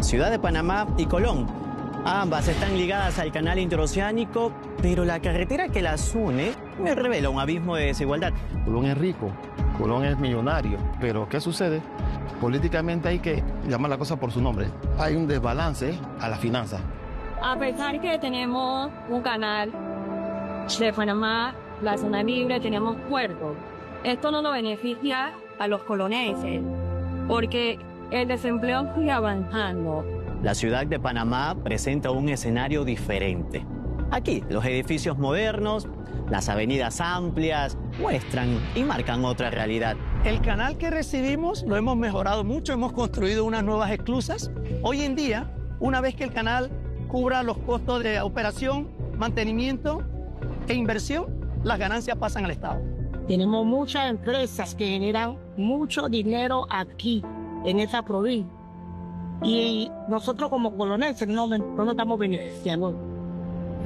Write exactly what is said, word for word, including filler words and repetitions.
Ciudad de Panamá y Colón. Ambas están ligadas al canal interoceánico, pero la carretera que las une me revela un abismo de desigualdad. Colón es rico, Colón es millonario, pero ¿qué sucede? Políticamente hay que llamar la cosa por su nombre. Hay un desbalance a la finanza. A pesar que tenemos un canal de Panamá, la zona libre, tenemos puertos, esto no nos beneficia a los coloneses, porque el desempleo sigue avanzando. La ciudad de Panamá presenta un escenario diferente. Aquí, los edificios modernos, las avenidas amplias, muestran y marcan otra realidad. El canal que recibimos lo hemos mejorado mucho, hemos construido unas nuevas esclusas. Hoy en día, una vez que el canal cubra los costos de operación, mantenimiento e inversión, las ganancias pasan al Estado. Tenemos muchas empresas que generan mucho dinero aquí, en esa provincia. Y nosotros como coloneses no, no nos estamos beneficiando.